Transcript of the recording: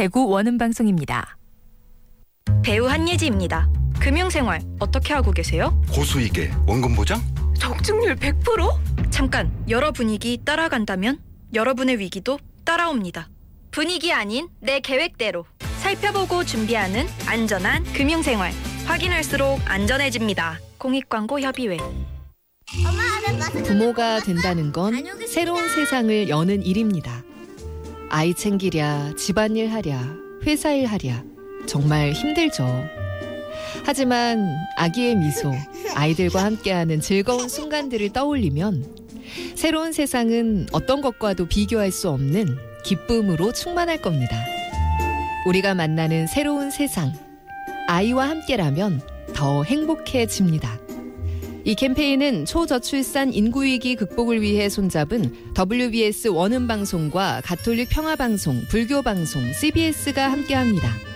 대구 원음방송입니다. 배우 한예지입니다. 금융생활 어떻게 하고 계세요? 고수익에 원금 보장? 적중률 100%? 잠깐, 여러 분위기 따라간다면 여러분의 위기도 따라옵니다. 분위기 아닌 내 계획대로 살펴보고 준비하는 안전한 금융생활. 확인할수록 안전해집니다. 공익광고협의회. 부모가 된다는 건 새로운 세상을 여는 일입니다. 아이 챙기랴, 집안일 하랴, 회사일 하랴 정말 힘들죠. 하지만 아기의 미소, 아이들과 함께하는 즐거운 순간들을 떠올리면 새로운 세상은 어떤 것과도 비교할 수 없는 기쁨으로 충만할 겁니다. 우리가 만나는 새로운 세상, 아이와 함께라면 더 행복해집니다. 이 캠페인은 초저출산 인구위기 극복을 위해 손잡은 WBS 원음방송과 가톨릭 평화방송, 불교방송, CBS가 함께합니다.